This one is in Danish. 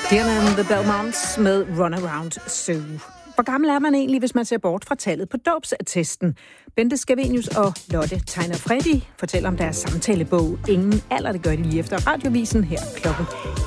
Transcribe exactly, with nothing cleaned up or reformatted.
Diana and the Belmonts med Run Around Zoo. Hvor gammel er man egentlig, hvis man ser bort fra tallet på dåbsattesten? Bente Scavenius og Lotte Tegner Freddy fortæller om deres samtalebog Ingen alder. Det gør de lige efter radiovisen her klokken